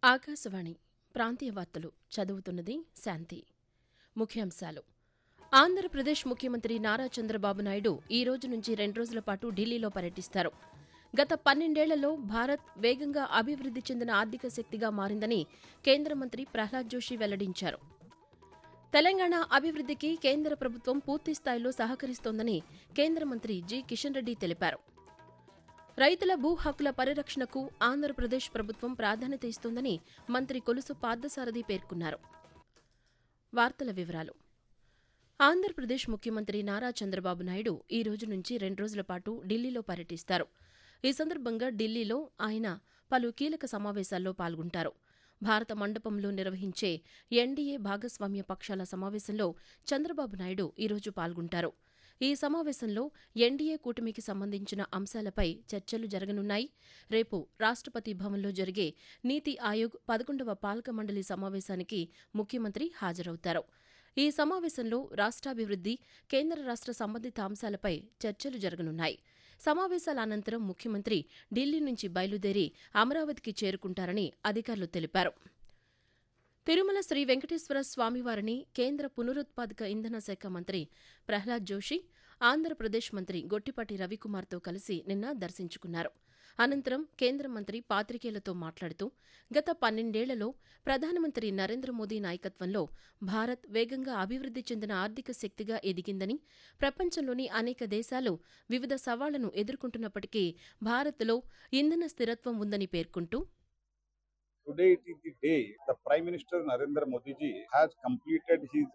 ఆకాశవాణి ప్రాంతీయ వార్తలు చదువుతున్నది శాంతి. ముఖ్యాంశాలు. ఆంధ్రప్రదేశ్ ముఖ్యమంత్రి నారా చంద్రబాబు నాయుడు ఈ రోజు నుంచి 2 రోజుల పాటు ఢిల్లీలో పర్యటిస్తారు. గత 12 ఏళ్లలో భారత్ వేగంగా అభివృద్ది చెందిన ఆర్థిక శక్తిగా మారిందని కేంద్ర మంత్రి ప్రహ్లాద్ జోషి వెల్లడించారు. తెలంగాణ అభివృద్దికి కేంద్ర ప్రభుత్వం పూర్తిస్థాయిలో సహకరిస్తోందని కేంద్ర మంత్రి జి కిషన్ రెడ్డి తెలిపారు. రైతుల భూ హక్కుల పరిరక్షణకు ఆంధ్రప్రదేశ్ ప్రభుత్వం ప్రాధాన్యత ఇస్తోందని మంత్రి కొలుసు పార్థసారథి పేర్కొన్నారు. వార్తల వివరాలు. ఆంధ్రప్రదేశ్ ముఖ్యమంత్రి నారా చంద్రబాబు నాయుడు ఈ రోజు నుంచి 2 రోజుల పాటు ఢిల్లీలో పర్యటిస్తారు. ఈ సందర్భంగా ఢిల్లీలో ఆయన పలు కీలక సమావేశాల్లో పాల్గొంటారు. భారత మండపంలో నిర్వహించే ఎన్డీఏ భాగస్వామ్య పక్షాల సమావేశంలో చంద్రబాబు నాయుడు ఈరోజు పాల్గొంటారు. ఈ సమావేశంలో ఎన్డీఏ కూటమికి సంబంధించిన అంశాలపై చర్చలు జరగనున్నాయి. రేపు రాష్ట్రపతి భవన్లో జరిగే నీతి ఆయోగ్ 11వ పాలక మండలి సమావేశానికి ముఖ్యమంత్రి హాజరవుతారు. ఈ సమావేశంలో రాష్ట్రాభివృద్ది, కేంద్ర రాష్ట్ర సంబంధిత అంశాలపై చర్చలు జరగనున్నాయి. సమావేశాల అనంతరం ముఖ్యమంత్రి ఢిల్లీ నుంచి బయలుదేరి అమరావతికి చేరుకుంటారని అధికారులు తెలిపారు. తిరుమల శ్రీ వెంకటేశ్వర స్వామివారిని కేంద్ర పునరుత్పాదక ఇంధన శాఖ మంత్రి ప్రహ్లాద్ జోషి, ఆంధ్రప్రదేశ్ మంత్రి గొట్టిపాటి రవికుమార్తో కలిసి నిన్న దర్శించుకున్నారు. అనంతరం కేంద్ర మంత్రి పాత్రికేయులతో మాట్లాడుతూ గత 12 ఏళ్లలో ప్రధానమంత్రి నరేంద్ర మోదీ నాయకత్వంలో భారత్ వేగంగా అభివృద్ది చెందిన ఆర్థిక శక్తిగా ఎదిగిందని, ప్రపంచంలోని అనేక దేశాలు వివిధ సవాళ్లను ఎదుర్కొంటున్నప్పటికీ భారత్లో ఇంధన స్థిరత్వం ఉందని పేర్కొంటూ, Today it is the day the Prime Minister Narendra Modi ji has completed his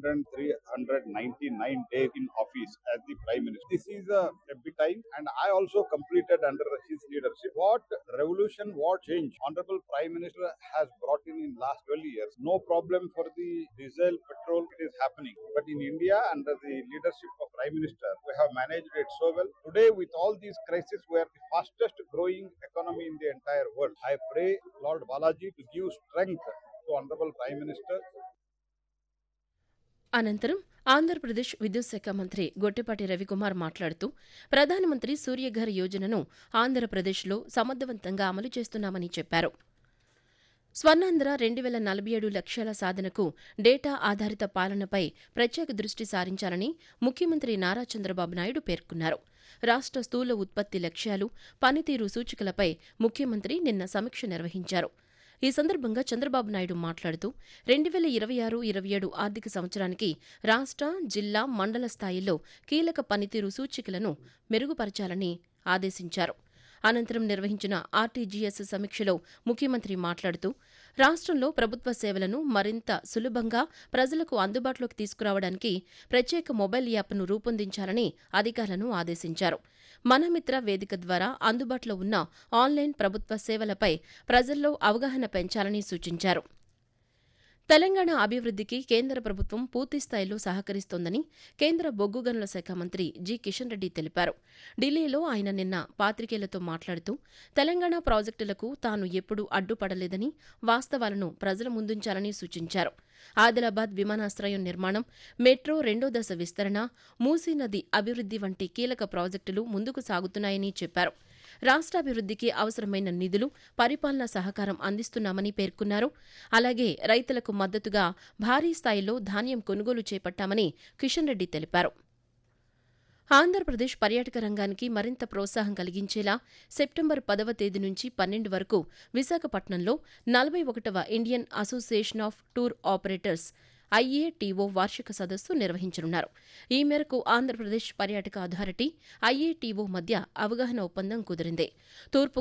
399 days in office as the Prime Minister. This is a big time, and I also completed under his leadership. What revolution, what change Honorable Prime Minister has brought in last 12 years. No problem for the diesel, petrol, it is happening. But in India, under the leadership of Prime Minister, we have managed it so well. Today, with all these crises, we are the fastest growing economy in the entire world. I pray Lord Balaji to give strength to Honorable Prime Minister. అనంతరం ఆంధ్రప్రదేశ్ విద్యుత్ శాఖ మంత్రి గొట్టిపాటి రవికుమార్ మాట్లాడుతూ ప్రధానమంత్రి సూర్యఘర్ యోజనను ఆంధ్రప్రదేశ్లో సమర్థవంతంగా అమలు చేస్తున్నామని చెప్పారు. స్వర్ణాంధ్ర 2047 లక్ష్యాల సాధనకు డేటా ఆధారిత పాలనపై ప్రత్యేక దృష్టి సారించాలని ముఖ్యమంత్రి నారా చంద్రబాబు నాయుడు పేర్కొన్నారు. రాష్ట్ర స్థూల ఉత్పత్తి లక్ష్యాలు, పనితీరు సూచికలపై ముఖ్యమంత్రి నిన్న సమీక్ష నిర్వహించారు. ఈ సందర్భంగా చంద్రబాబు నాయుడు మాట్లాడుతూ 2026-27 ఆర్థిక సంవత్సరానికి రాష్ట్ర, జిల్లా, మండల స్థాయిల్లో కీలక పనితీరు సూచికలను మెరుగుపరచాలని ఆదేశించారు. అనంతరం నిర్వహించిన ఆర్టీజీఎస్ సమీక్షలో ముఖ్యమంత్రి మాట్లాడుతూ రాష్ట్రంలో ప్రభుత్వ సేవలను మరింత సులభంగా ప్రజలకు అందుబాటులోకి తీసుకురావడానికి ప్రత్యేక మొబైల్ యాప్ను రూపొందించాలని అధికారులను ఆదేశించారు. మనమిత్ర వేదిక ద్వారా అందుబాటులో ఉన్న ఆన్లైన్ ప్రభుత్వ సేవలపై ప్రజల్లో అవగాహన పెంచాలని సూచించారు. తెలంగాణ అభివృద్దికి కేంద్ర ప్రభుత్వం పూర్తిస్థాయిలో సహకరిస్తోందని కేంద్ర బొగ్గు గనుల శాఖ మంత్రి జి కిషన్ రెడ్డి తెలిపారు. ఢిల్లీలో ఆయన నిన్న పాత్రికేయులతో మాట్లాడుతూ తెలంగాణ ప్రాజెక్టులకు తాను ఎప్పుడూ అడ్డుపడలేదని, వాస్తవాలను ప్రజల ముందుంచాలని సూచించారు. ఆదిలాబాద్ విమానాశ్రయం నిర్మాణం, మెట్రో 2వ దశ విస్తరణ, మూసీ నది అభివృద్ది వంటి కీలక ప్రాజెక్టులు ముందుకు సాగుతున్నాయని చెప్పారు. రాష్ట్రాభివృద్దికి అవసరమైన నిధులు, పరిపాలనా సహకారం అందిస్తున్నామని పేర్కొన్నారు. అలాగే రైతులకు మద్దతుగా భారీ స్థాయిలో ధాన్యం కొనుగోలు చేపట్టామని కిషన్ రెడ్డి తెలిపారు. ఆంధ్రప్రదేశ్ పర్యాటక రంగానికి మరింత ప్రోత్సాహం కలిగించేలా సెప్టెంబర్ 10వ తేదీ నుంచి 12 వరకు విశాఖపట్నంలో 41వ Indian association of tour operators IATO వార్షిక సదస్సు నిర్వహించనున్నారు. ఈ మేరకు ఆంధ్రప్రదేశ్ పర్యాటక అథారిటీ, ఐఏటీఓ మధ్య అవగాహన ఒప్పందం కుదిరింది. తూర్పు